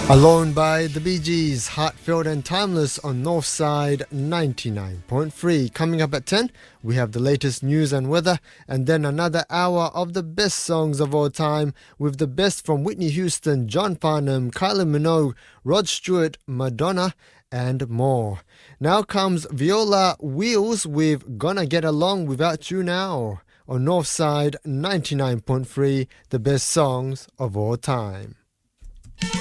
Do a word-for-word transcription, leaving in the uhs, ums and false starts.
Alone by the Bee Gees, heartfelt and timeless on Northside ninety-nine point three. Coming up at ten, we have the latest news and weather, and then another hour of the best songs of all time with the best from Whitney Houston, John Farnham, Kylie Minogue, Rod Stewart, Madonna, and more. Now comes Viola Wheels with Gonna Get Along Without You Now on Northside ninety-nine point three, the best songs of all time.